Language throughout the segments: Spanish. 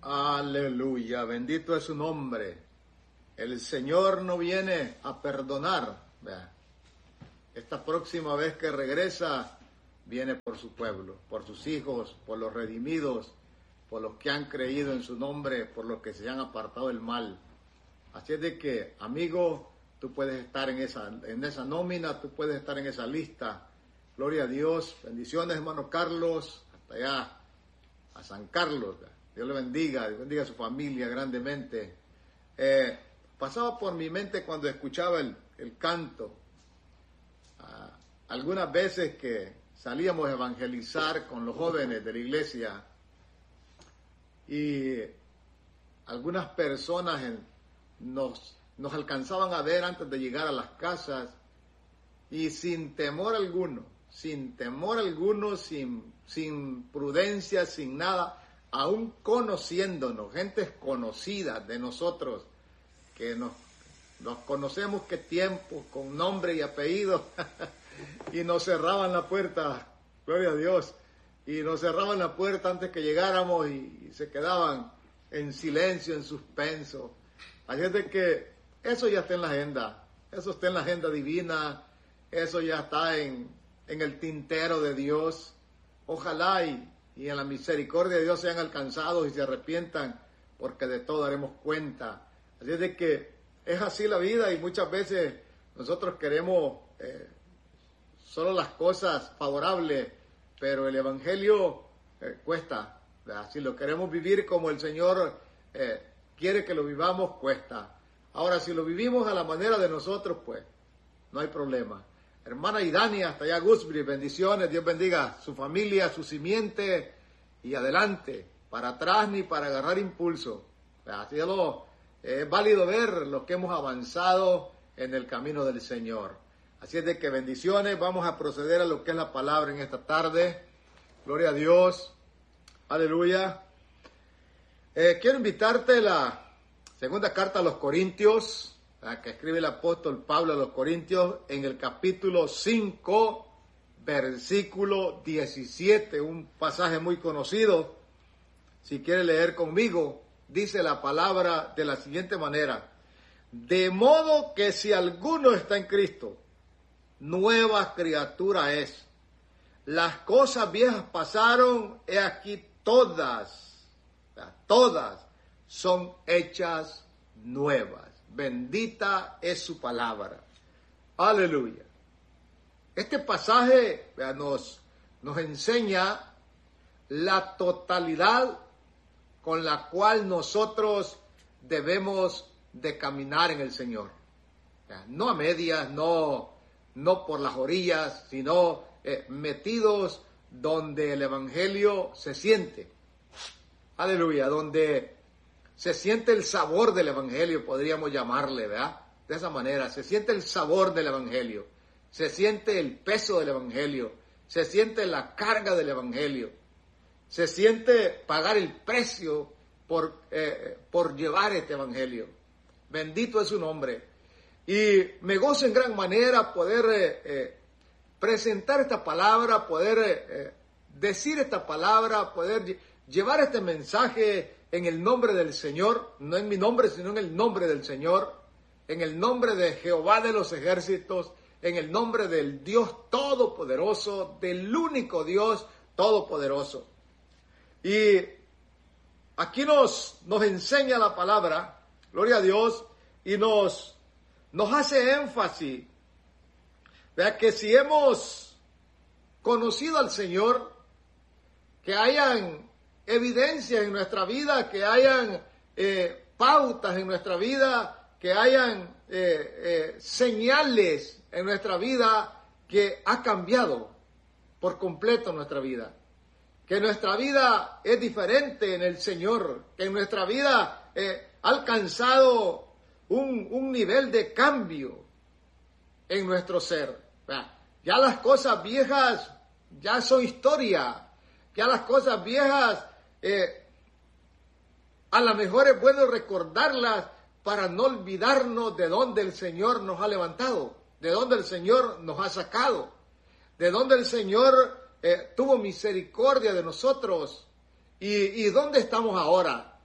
Aleluya, bendito es su nombre. El Señor no viene a perdonar. Vea. Esta próxima vez que regresa, viene por su pueblo, por sus hijos, por los redimidos, por los que han creído en su nombre, por los que se han apartado del mal. Así es de que, amigo, tú puedes estar en esa nómina, tú puedes estar en esa lista. Gloria a Dios. Bendiciones, hermano Carlos, hasta allá, a San Carlos. Dios le bendiga, Dios bendiga a su familia grandemente. Pasaba por mi mente cuando escuchaba el canto. Algunas veces que salíamos a evangelizar con los jóvenes de la iglesia y algunas personas nos alcanzaban a ver antes de llegar a las casas y sin temor alguno, sin prudencia, sin nada, aún conociéndonos, gentes conocidas de nosotros, que nos conocemos qué tiempo, con nombre y apellido, y nos cerraban la puerta, gloria a Dios, y nos cerraban la puerta antes que llegáramos y se quedaban en silencio, en suspenso. Así es de que eso ya está en la agenda, eso está en la agenda divina, eso ya está en el tintero de Dios. Ojalá y en la misericordia de Dios sean alcanzados y se arrepientan, porque de todo daremos cuenta. Así es de que es así la vida y muchas veces nosotros queremos solo las cosas favorables, pero el Evangelio cuesta. Si lo queremos vivir como el Señor quiere que lo vivamos, cuesta. Ahora, si lo vivimos a la manera de nosotros, pues no hay problema. Hermana Idania, hasta allá Gooseberry, bendiciones, Dios bendiga su familia, su simiente, y adelante, para atrás ni para agarrar impulso. Así es válido ver lo que hemos avanzado en el camino del Señor. Así es de que bendiciones, vamos a proceder a lo que es la palabra en esta tarde. Gloria a Dios, aleluya. Quiero invitarte a la segunda carta a los Corintios, que escribe el apóstol Pablo a los Corintios, en el capítulo 5, versículo 17, un pasaje muy conocido. Si quiere leer conmigo, dice la palabra de la siguiente manera: de modo que si alguno está en Cristo, nueva criatura es. Las cosas viejas pasaron, he aquí todas son hechas nuevas. Bendita es su palabra. Aleluya. Este pasaje nos enseña la totalidad con la cual nosotros debemos de caminar en el Señor. No a medias, no por las orillas, sino metidos donde el Evangelio se siente. Aleluya, donde se siente el sabor del Evangelio, podríamos llamarle, ¿verdad? De esa manera, se siente el sabor del Evangelio, se siente el peso del Evangelio, se siente la carga del Evangelio, se siente pagar el precio por llevar este Evangelio. Bendito es su nombre. Y me gozo en gran manera poder presentar esta palabra, poder decir esta palabra, poder llevar este mensaje en el nombre del Señor, no en mi nombre, sino en el nombre del Señor, en el nombre de Jehová de los ejércitos, en el nombre del Dios Todopoderoso, del único Dios Todopoderoso. Y aquí nos enseña la palabra, gloria a Dios, y nos hace énfasis, vea, que si hemos conocido al Señor, que hayan evidencias en nuestra vida, que hayan pautas en nuestra vida, que hayan señales en nuestra vida que ha cambiado por completo nuestra vida, que nuestra vida es diferente en el Señor, que en nuestra vida ha alcanzado un nivel de cambio en nuestro ser. Ya las cosas viejas ya son historia, ya las cosas viejas a lo mejor es bueno recordarlas para no olvidarnos de dónde el Señor nos ha levantado, de dónde el Señor nos ha sacado, de dónde el Señor tuvo misericordia de nosotros y dónde estamos ahora.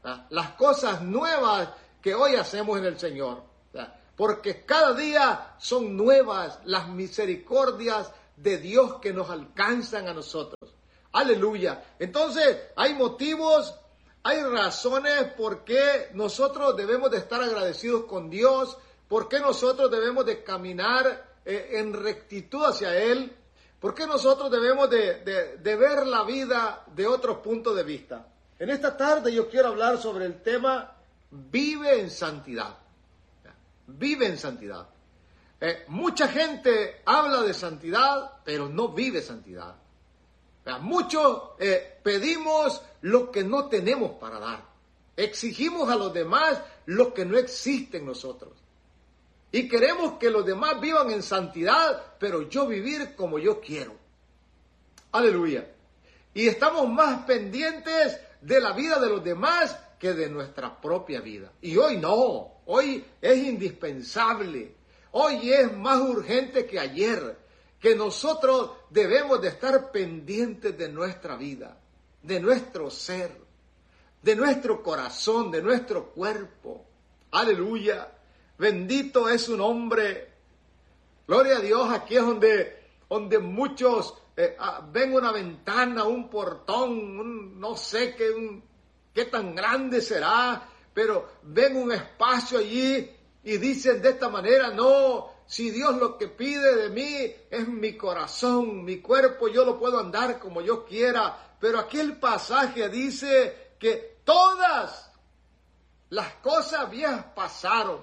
las cosas nuevas que hoy hacemos en el Señor, porque cada día son nuevas las misericordias de Dios que nos alcanzan a nosotros. Aleluya. Entonces, hay motivos, hay razones por qué nosotros debemos de estar agradecidos con Dios, por qué nosotros debemos de caminar en rectitud hacia Él, por qué nosotros debemos de ver la vida de otro punto de vista. En esta tarde yo quiero hablar sobre el tema vive en santidad. Vive en santidad. Mucha gente habla de santidad, pero no vive santidad. Muchos pedimos lo que no tenemos para dar. Exigimos a los demás lo que no existe en nosotros. Y queremos que los demás vivan en santidad, pero yo vivir como yo quiero. Aleluya. Y estamos más pendientes de la vida de los demás que de nuestra propia vida. Y hoy no, hoy es indispensable, hoy es más urgente que ayer, que nosotros debemos de estar pendientes de nuestra vida, de nuestro ser, de nuestro corazón, de nuestro cuerpo. Aleluya, bendito es su nombre. Gloria a Dios. Aquí es donde muchos ven una ventana, un portón, no sé qué tan grande será, pero ven un espacio allí y dicen de esta manera: no, si Dios lo que pide de mí es mi corazón, mi cuerpo, yo lo puedo andar como yo quiera. Pero aquí el pasaje dice que todas las cosas viejas pasaron,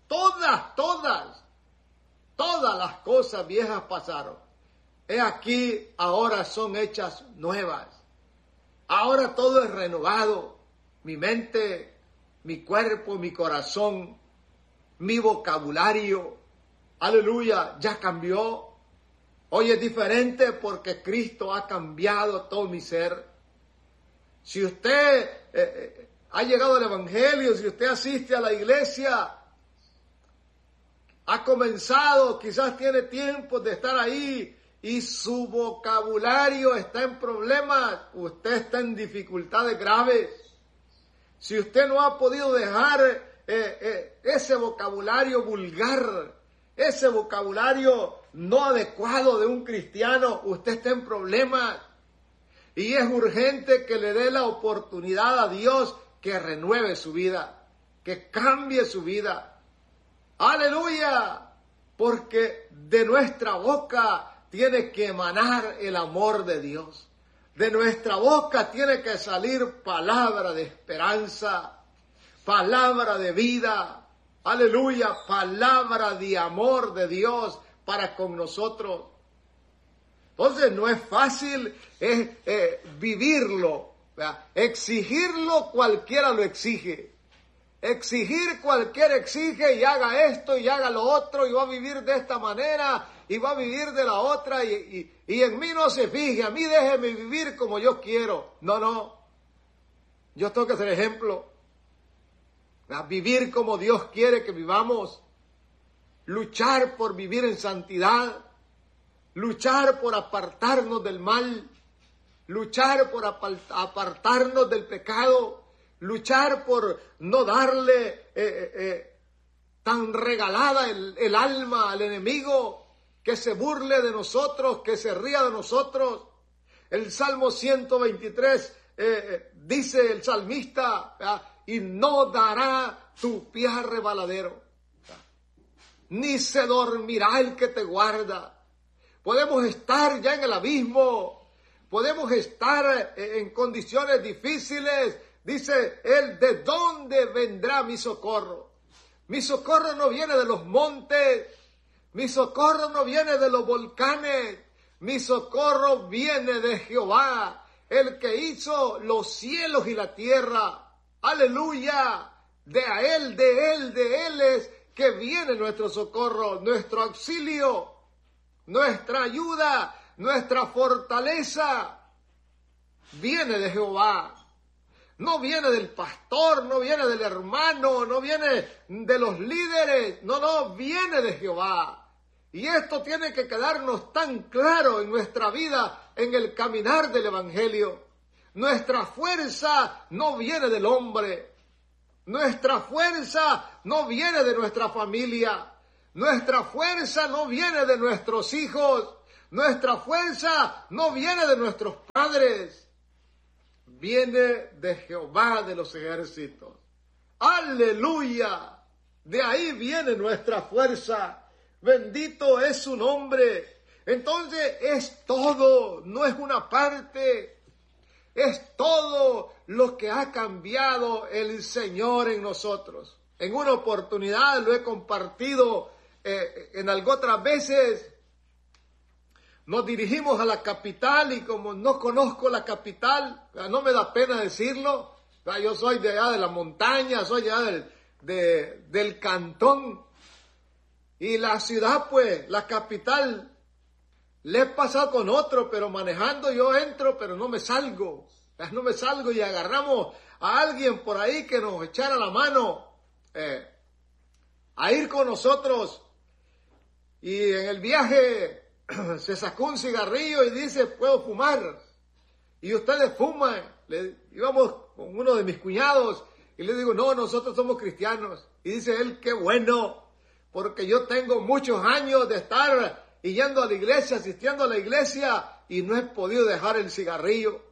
todas las cosas viejas pasaron. He aquí, ahora son hechas nuevas. Ahora todo es renovado. Mi mente, mi cuerpo, mi corazón, mi vocabulario, aleluya, ya cambió. Hoy es diferente porque Cristo ha cambiado todo mi ser. Si usted ha llegado al Evangelio, si usted asiste a la iglesia, ha comenzado, quizás tiene tiempo de estar ahí y su vocabulario está en problemas, usted está en dificultades graves. Si usted no ha podido dejar ese vocabulario vulgar, ese vocabulario no adecuado de un cristiano, usted está en problemas. Y es urgente que le dé la oportunidad a Dios que renueve su vida, que cambie su vida. ¡Aleluya! Porque de nuestra boca tiene que emanar el amor de Dios. De nuestra boca tiene que salir palabra de esperanza, palabra de vida, aleluya, palabra de amor de Dios para con nosotros. Entonces no es fácil vivirlo, ¿verdad? Exigirlo cualquiera lo exige. Exigir cualquiera exige y haga esto y haga lo otro y va a vivir de esta manera y va a vivir de la otra y en mí no se fije, a mí déjeme vivir como yo quiero. No, yo tengo que ser ejemplo, ¿verdad? Vivir como Dios quiere que vivamos, luchar por vivir en santidad, luchar por apartarnos del mal, luchar por apartarnos del pecado, luchar por no darle tan regalada el alma al enemigo, que se burle de nosotros, que se ría de nosotros. El Salmo 123 dice el salmista, y no dará tu pie a rebaladero, ni se dormirá el que te guarda. Podemos estar ya en el abismo, podemos estar en condiciones difíciles. Dice él, ¿de dónde vendrá mi socorro? Mi socorro no viene de los montes, mi socorro no viene de los volcanes, mi socorro viene de Jehová, el que hizo los cielos y la tierra. Aleluya, de él es que viene nuestro socorro, nuestro auxilio, nuestra ayuda, nuestra fortaleza, viene de Jehová. No viene del pastor, no viene del hermano, no viene de los líderes, no, viene de Jehová. Y esto tiene que quedarnos tan claro en nuestra vida, en el caminar del Evangelio. Nuestra fuerza no viene del hombre. Nuestra fuerza no viene de nuestra familia. Nuestra fuerza no viene de nuestros hijos. Nuestra fuerza no viene de nuestros padres. Viene de Jehová de los ejércitos. ¡Aleluya! De ahí viene nuestra fuerza. Bendito es su nombre. Entonces es todo, no es una parte. Es todo lo que ha cambiado el Señor en nosotros. En una oportunidad lo he compartido en algo otras veces. Nos dirigimos a la capital y como no conozco la capital, no me da pena decirlo. Yo soy de allá de la montaña, soy allá del cantón. Y la ciudad, pues, la capital, le he pasado con otro, pero manejando yo entro, pero no me salgo. No me salgo y agarramos a alguien por ahí que nos echara la mano a ir con nosotros. Y en el viaje se sacó un cigarrillo y dice, ¿puedo fumar? Y ustedes fuman. Íbamos con uno de mis cuñados y le digo, no, nosotros somos cristianos. Y dice él, qué bueno, porque yo tengo muchos años de estar yendo a la iglesia, asistiendo a la iglesia y no he podido dejar el cigarrillo.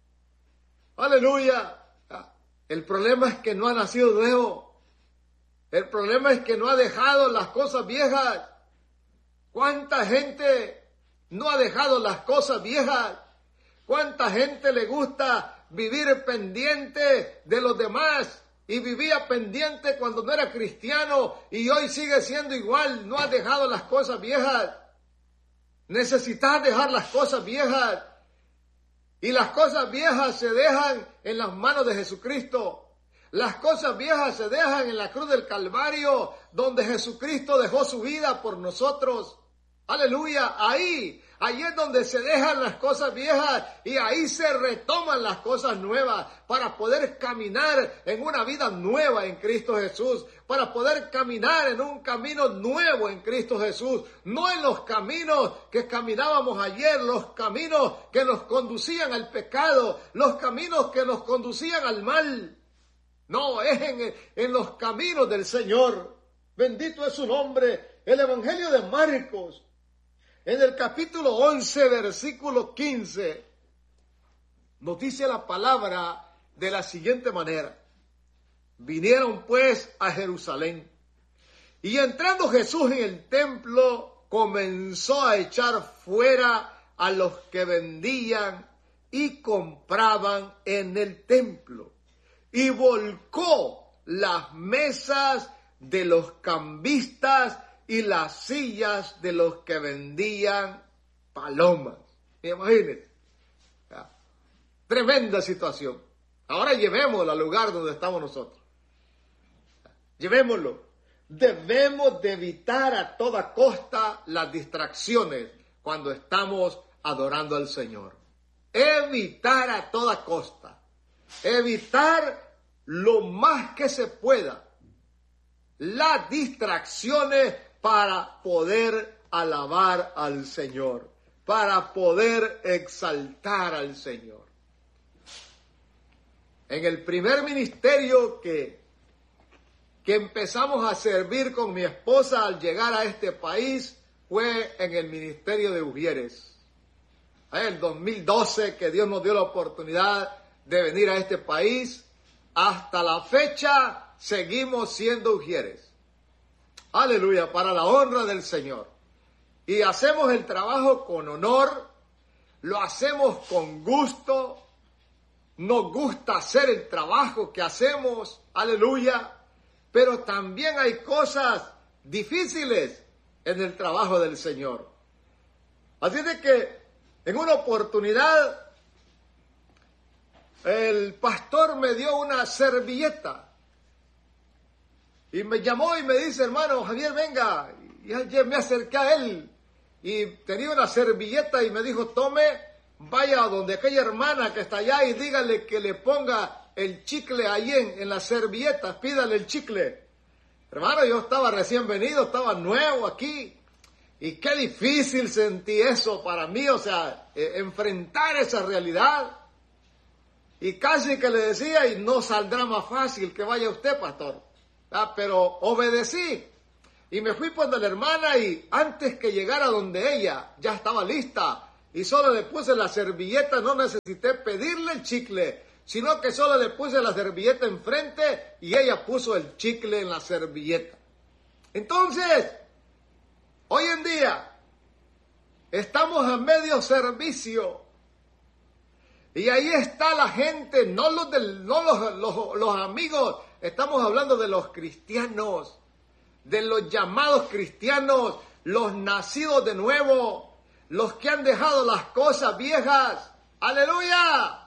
Aleluya. El problema es que no ha nacido nuevo. El problema es que no ha dejado las cosas viejas. ¿Cuánta gente no ha dejado las cosas viejas? ¿Cuánta gente le gusta vivir pendiente de los demás? Y vivía pendiente cuando no era cristiano y hoy sigue siendo igual. No ha dejado las cosas viejas. Necesitas dejar las cosas viejas. Y las cosas viejas se dejan en las manos de Jesucristo. Las cosas viejas se dejan en la cruz del Calvario, donde Jesucristo dejó su vida por nosotros. Aleluya, ahí es donde se dejan las cosas viejas y ahí se retoman las cosas nuevas para poder caminar en una vida nueva en Cristo Jesús, para poder caminar en un camino nuevo en Cristo Jesús, no en los caminos que caminábamos ayer, los caminos que nos conducían al pecado, los caminos que nos conducían al mal. No, es en los caminos del Señor. Bendito es su nombre. El Evangelio de Marcos, en el capítulo 11, versículo 15, nos dice la palabra de la siguiente manera. Vinieron pues a Jerusalén, y entrando Jesús en el templo, comenzó a echar fuera a los que vendían y compraban en el templo, y volcó las mesas de los cambistas y las sillas de los que vendían palomas. Imagínense. Tremenda situación. Ahora llevémoslo al lugar donde estamos nosotros. Llevémoslo. Debemos de evitar a toda costa las distracciones cuando estamos adorando al Señor. Evitar a toda costa. Evitar lo más que se pueda las distracciones para poder alabar al Señor, para poder exaltar al Señor. En el primer ministerio que empezamos a servir con mi esposa al llegar a este país fue en el ministerio de Ujieres. En el 2012 que Dios nos dio la oportunidad de venir a este país, hasta la fecha seguimos siendo Ujieres. Aleluya, para la honra del Señor. Y hacemos el trabajo con honor, lo hacemos con gusto, nos gusta hacer el trabajo que hacemos, aleluya, pero también hay cosas difíciles en el trabajo del Señor. Así de que en una oportunidad el pastor me dio una servilleta. Y me llamó y me dice, hermano Javier, venga. Y ayer me acerqué a él y tenía una servilleta y me dijo, tome, vaya a donde aquella hermana que está allá y dígale que le ponga el chicle ahí en la servilleta, pídale el chicle. Hermano, yo estaba recién venido, estaba nuevo aquí. Y qué difícil sentí eso para mí, o sea, enfrentar esa realidad. y casi que le decía, y no saldrá más fácil que vaya usted, pastor. Pero obedecí y me fui por donde la hermana, y antes que llegara donde ella, ya estaba lista y solo le puse la servilleta. No necesité pedirle el chicle, sino que solo le puse la servilleta enfrente y ella puso el chicle en la servilleta. Entonces, hoy en día estamos a medio servicio y ahí está la gente, no los amigos, estamos hablando de los cristianos, de los llamados cristianos, los nacidos de nuevo, los que han dejado las cosas viejas. ¡Aleluya!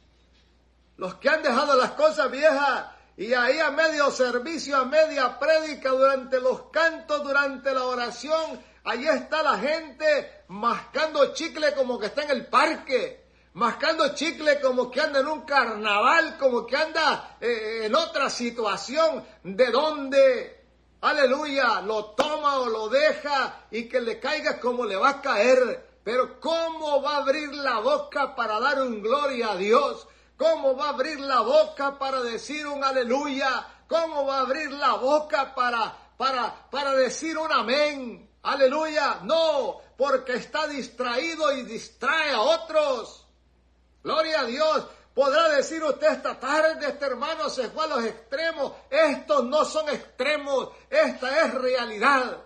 Los que han dejado las cosas viejas, y ahí a medio servicio, a media prédica, durante los cantos, durante la oración, ahí está la gente mascando chicle como que está en el parque, mascando chicle como que anda en un carnaval, como que anda en otra situación, de donde, aleluya, lo toma o lo deja y que le caiga como le va a caer. Pero ¿cómo va a abrir la boca para dar un gloria a Dios? ¿Cómo va a abrir la boca para decir un aleluya? ¿Cómo va a abrir la boca para decir un amén? Aleluya. No, porque está distraído y distrae a otros. Gloria a Dios. Podrá decir usted esta tarde, este hermano se fue a los extremos. Estos no son extremos, esta es realidad.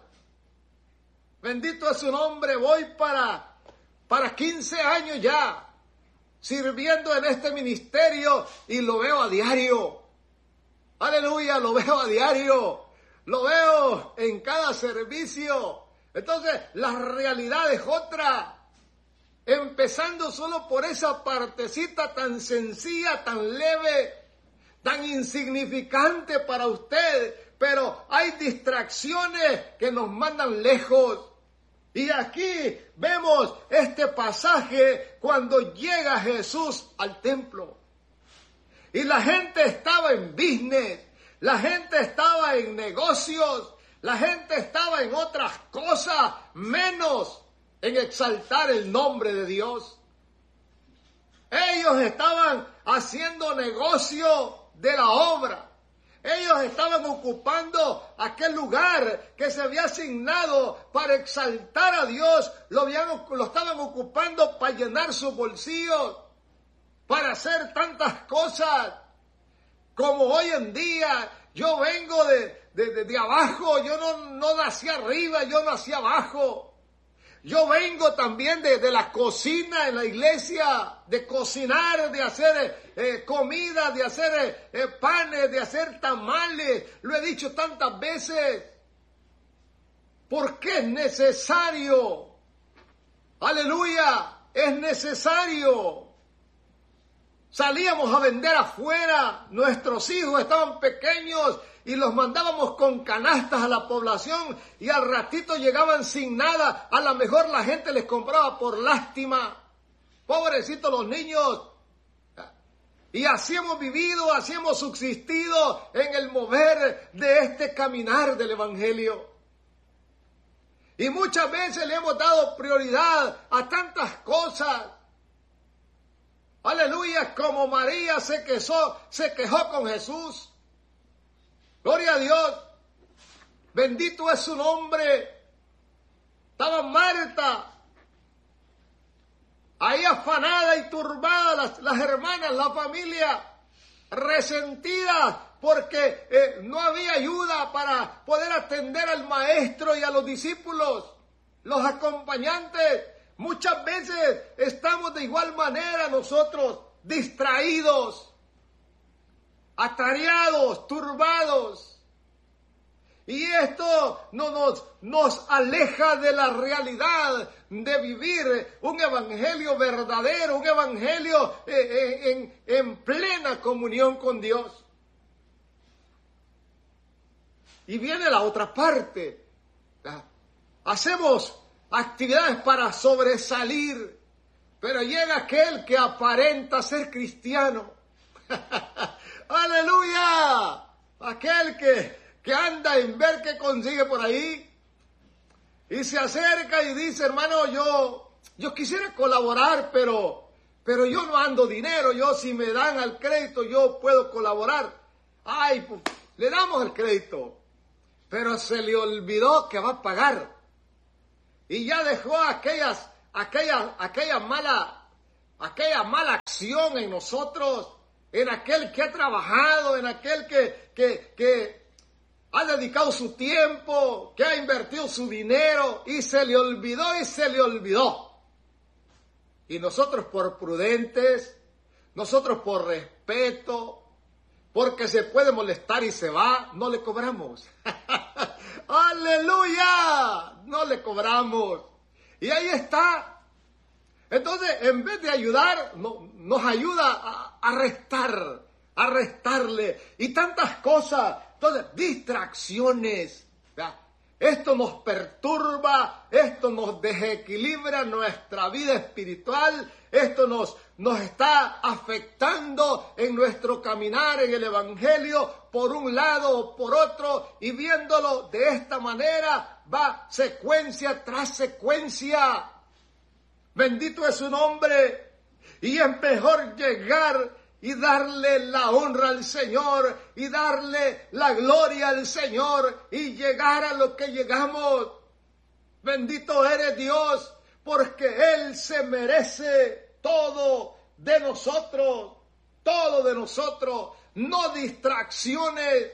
Bendito es su nombre. Voy para 15 años ya sirviendo en este ministerio y lo veo a diario. Aleluya, lo veo a diario. Lo veo en cada servicio. Entonces, la realidad es otra. Empezando solo por esa partecita tan sencilla, tan leve, tan insignificante para usted. Pero hay distracciones que nos mandan lejos. Y aquí vemos este pasaje cuando llega Jesús al templo. Y la gente estaba en business, la gente estaba en negocios, la gente estaba en otras cosas, menos en exaltar el nombre de Dios. Ellos estaban haciendo negocio de la obra. Ellos estaban ocupando aquel lugar que se había asignado para exaltar a Dios. Lo estaban ocupando para llenar sus bolsillos, para hacer tantas cosas. Como hoy en día, yo vengo de abajo, yo no nací arriba, yo nací abajo. Yo vengo también de la cocina en la iglesia, de cocinar, de hacer comida, de hacer panes, de hacer tamales. Lo he dicho tantas veces. Porque es necesario. Aleluya, es necesario. Salíamos a vender afuera, nuestros hijos estaban pequeños y los mandábamos con canastas a la población y al ratito llegaban sin nada. A lo mejor la gente les compraba por lástima. Pobrecitos los niños. Y así hemos vivido, así hemos subsistido en el mover de este caminar del Evangelio. Y muchas veces le hemos dado prioridad a tantas cosas. Aleluya, como María se quejó con Jesús. Gloria a Dios. Bendito es su nombre. Estaba Marta ahí afanada y turbada, las hermanas, la familia, resentidas porque no había ayuda para poder atender al maestro y a los discípulos, los acompañantes. Muchas veces estamos de igual manera nosotros, distraídos, atareados, turbados. Y esto nos aleja de la realidad de vivir un evangelio verdadero, un evangelio en plena comunión con Dios. Y viene la otra parte. Hacemos actividades para sobresalir, pero llega aquel que aparenta ser cristiano. ¡Aleluya! Aquel que anda en ver qué consigue por ahí y se acerca y dice, hermano, yo quisiera colaborar, pero pero yo no ando dinero, yo si me dan al crédito yo puedo colaborar. Ay, pues, le damos el crédito, pero se le olvidó que va a pagar. Y ya dejó aquella mala acción en nosotros, en aquel que ha trabajado, en aquel que ha dedicado su tiempo, que ha invertido su dinero, y se le olvidó. Y nosotros por prudentes, nosotros por respeto, porque se puede molestar y se va, no le cobramos. ¡Aleluya! No le cobramos. Y ahí está. Entonces, en vez de ayudar, nos ayuda a restarle. Y tantas cosas. Entonces, distracciones. ¿Verdad? Esto nos perturba, esto nos desequilibra nuestra vida espiritual, esto nos está afectando en nuestro caminar en el Evangelio por un lado o por otro, y viéndolo de esta manera va secuencia tras secuencia. Bendito es su nombre, y es mejor llegar y darle la honra al Señor, y darle la gloria al Señor, y llegar a lo que llegamos. Bendito eres Dios, porque Él se merece todo de nosotros, no distracciones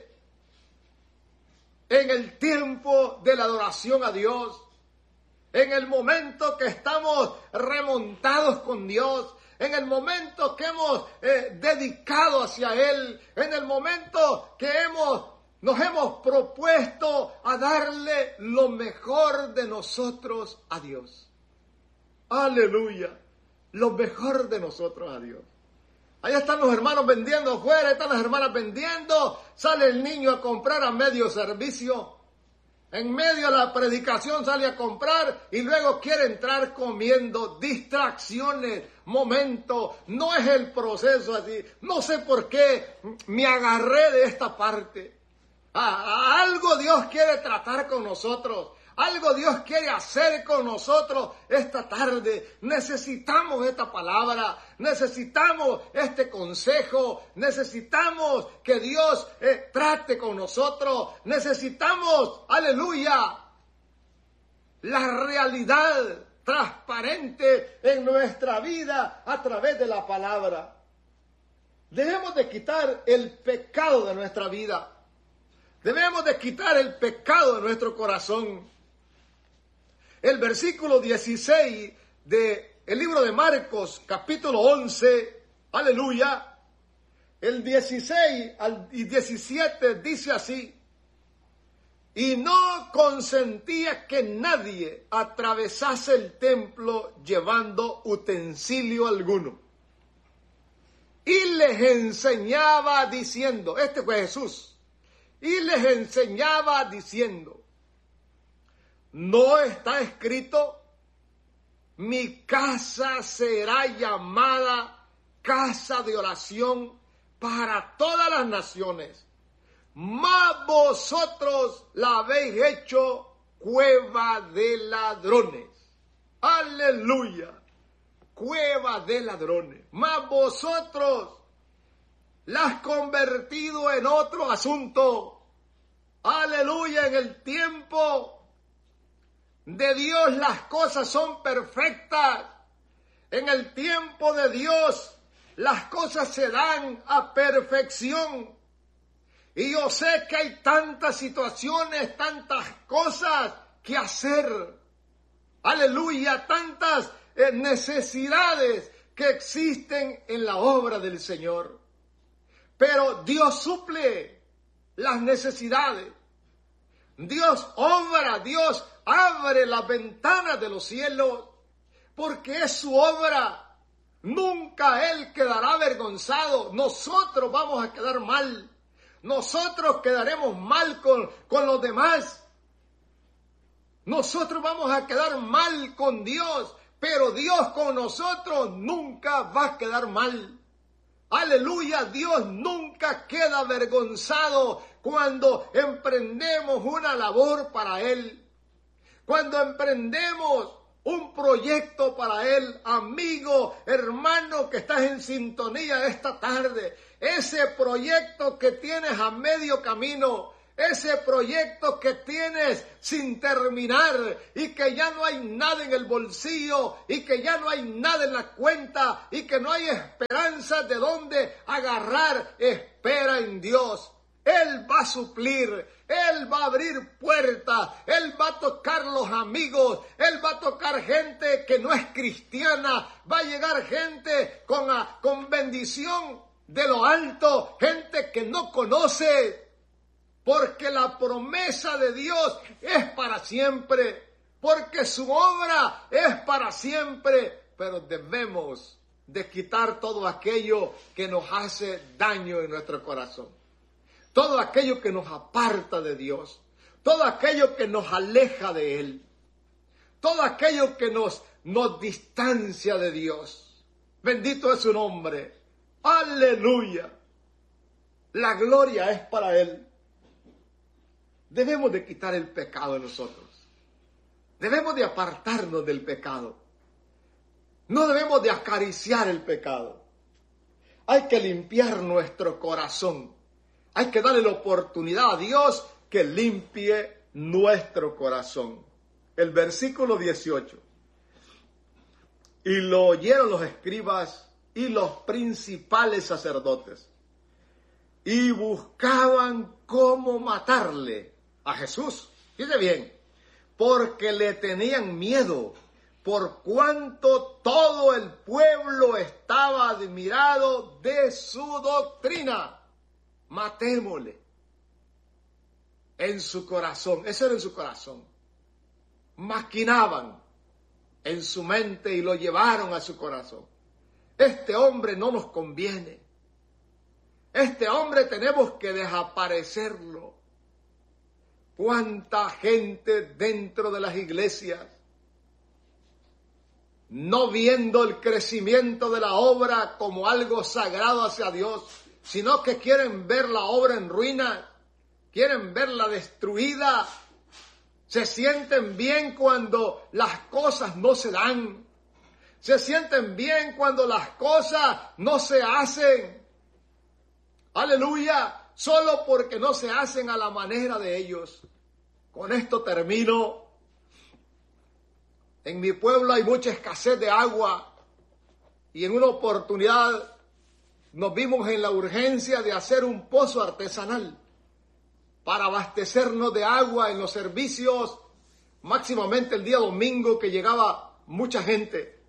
en el tiempo de la adoración a Dios, en el momento que estamos remontados con Dios, en el momento que hemos dedicado hacia Él, en el momento que nos hemos propuesto a darle lo mejor de nosotros a Dios. Aleluya, lo mejor de nosotros a Dios. Ahí están los hermanos vendiendo afuera, están las hermanas vendiendo, sale el niño a comprar a medio servicio. En medio de la predicación sale a comprar y luego quiere entrar comiendo. Distracciones, momento, no es el proceso así. No sé por qué me agarré de esta parte. Algo Dios quiere tratar con nosotros. Algo Dios quiere hacer con nosotros esta tarde. Necesitamos esta palabra, necesitamos este consejo, necesitamos que Dios trate con nosotros, necesitamos, aleluya, la realidad transparente en nuestra vida a través de la palabra. Debemos de quitar el pecado de nuestra vida, debemos de quitar el pecado de nuestro corazón. El versículo 16 del libro de Marcos, capítulo 11, aleluya, el 16 y 17 dice así: y no consentía que nadie atravesase el templo llevando utensilio alguno. Y les enseñaba diciendo, este fue Jesús, y les enseñaba diciendo: ¿no está escrito, mi casa será llamada casa de oración para todas las naciones? Mas vosotros la habéis hecho cueva de ladrones. Aleluya, cueva de ladrones. Mas vosotros la has convertido en otro asunto. Aleluya, en el tiempo de Dios las cosas son perfectas. En el tiempo de Dios las cosas se dan a perfección. Y yo sé que hay tantas situaciones, tantas cosas que hacer. Aleluya, tantas necesidades que existen en la obra del Señor. Pero Dios suple las necesidades. Dios obra, Dios abre las ventanas de los cielos, porque es su obra. Nunca Él quedará avergonzado. Nosotros vamos a quedar mal. Nosotros quedaremos mal con los demás. Nosotros vamos a quedar mal con Dios, pero Dios con nosotros nunca va a quedar mal. Aleluya, Dios nunca queda avergonzado cuando emprendemos una labor para Él. Cuando emprendemos un proyecto para él, amigo, hermano que estás en sintonía esta tarde. Ese proyecto que tienes a medio camino, ese proyecto que tienes sin terminar y que ya no hay nada en el bolsillo y que ya no hay nada en la cuenta y que no hay esperanza de dónde agarrar, espera en Dios. Él va a suplir, Él va a abrir puertas, Él va a tocar los amigos, Él va a tocar gente que no es cristiana, va a llegar gente con bendición de lo alto, gente que no conoce, porque la promesa de Dios es para siempre, porque su obra es para siempre, pero debemos de quitar todo aquello que nos hace daño en nuestro corazón. Todo aquello que nos aparta de Dios, todo aquello que nos aleja de Él, todo aquello que nos distancia de Dios. Bendito es su nombre. Aleluya. La gloria es para Él. Debemos de quitar el pecado de nosotros. Debemos de apartarnos del pecado. No debemos de acariciar el pecado. Hay que limpiar nuestro corazón. Hay que darle la oportunidad a Dios que limpie nuestro corazón. El versículo 18. Y lo oyeron los escribas y los principales sacerdotes. Y buscaban cómo matarle a Jesús. Fíjese bien. Porque le tenían miedo. Por cuanto todo el pueblo estaba admirado de su doctrina. Matémosle. En su corazón, eso era en su corazón. Maquinaban en su mente y lo llevaron a su corazón. Este hombre no nos conviene. Este hombre tenemos que desaparecerlo. ¿Cuánta gente dentro de las iglesias, no viendo el crecimiento de la obra como algo sagrado hacia Dios, sino que quieren ver la obra en ruina, quieren verla destruida, se sienten bien cuando las cosas no se dan, se sienten bien cuando las cosas no se hacen, aleluya, solo porque no se hacen a la manera de ellos. Con esto termino. En mi pueblo hay mucha escasez de agua y en una oportunidad nos vimos en la urgencia de hacer un pozo artesanal para abastecernos de agua en los servicios, máximamente el día domingo que llegaba mucha gente.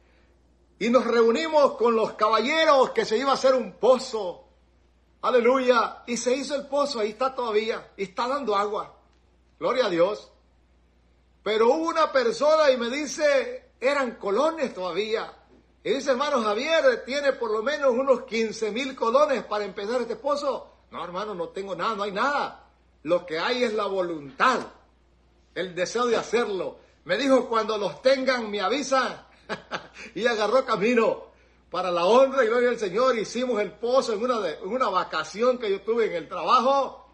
Y nos reunimos con los caballeros que se iba a hacer un pozo. Aleluya. Y se hizo el pozo, ahí está todavía, y está dando agua. Gloria a Dios. Pero hubo una persona y me dice, eran colones todavía. Y dice, hermano Javier, tiene por lo menos unos 15,000 colones para empezar este pozo. No, hermano, no tengo nada, no hay nada. Lo que hay es la voluntad, el deseo de hacerlo. Me dijo, cuando los tengan me avisan. Y agarró camino. Para la honra y gloria del Señor, hicimos el pozo en una vacación que yo tuve en el trabajo,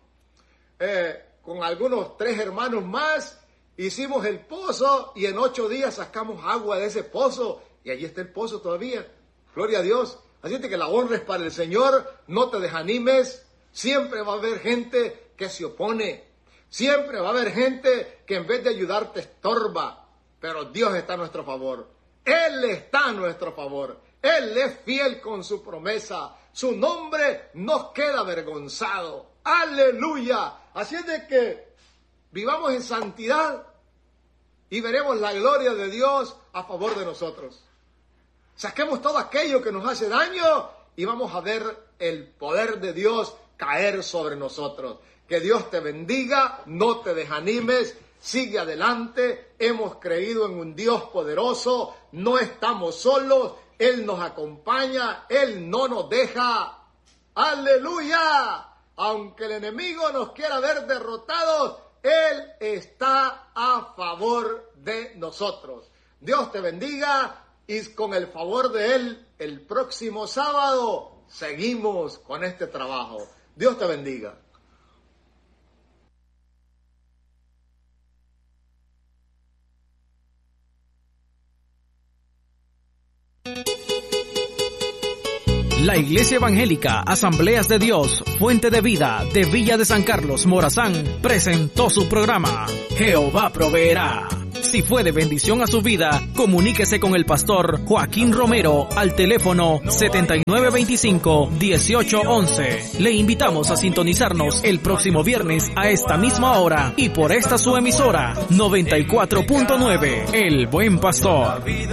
con algunos 3 hermanos más. Hicimos el pozo y en 8 días sacamos agua de ese pozo. Y allí está el pozo todavía. Gloria a Dios. Así que la honra es para el Señor. No te desanimes. Siempre va a haber gente que se opone. Siempre va a haber gente que en vez de ayudarte estorba. Pero Dios está a nuestro favor. Él está a nuestro favor. Él es fiel con su promesa. Su nombre no queda avergonzado. Aleluya. Así es de que vivamos en santidad y veremos la gloria de Dios a favor de nosotros. Saquemos todo aquello que nos hace daño y vamos a ver el poder de Dios caer sobre nosotros. Que Dios te bendiga, no te desanimes, sigue adelante. Hemos creído en un Dios poderoso, no estamos solos, Él nos acompaña, Él no nos deja. ¡Aleluya! Aunque el enemigo nos quiera ver derrotados, Él está a favor de nosotros. Dios te bendiga y con el favor de Él, el próximo sábado seguimos con este trabajo. Dios te bendiga. La Iglesia Evangélica Asambleas de Dios, Fuente de Vida de Villa de San Carlos, Morazán, presentó su programa Jehová Proveerá. Si fue de bendición a su vida, comuníquese con el pastor Joaquín Romero al teléfono 7925-1811. Le invitamos a sintonizarnos el próximo viernes a esta misma hora y por esta su emisora 94.9, El Buen Pastor.